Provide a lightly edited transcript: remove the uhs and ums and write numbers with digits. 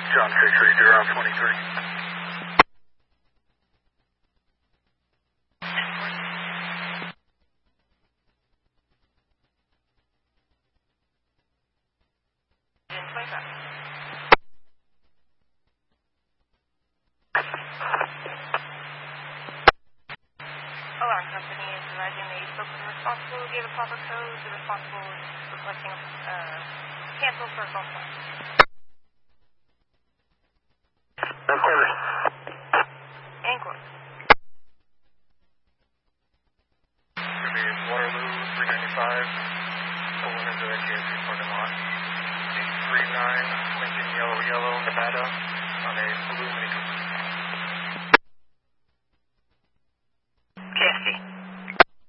John 630 around 23. Alarm company is advising that you spoke with the responsible, gave a proper code. The responsible is requesting cancel for a false flag. Headquarters. Anchor. Going to be Waterloo 395, pulling into the KFC parking lot. 839 Lincoln Yellow Nevada on a blue Mini Cooper.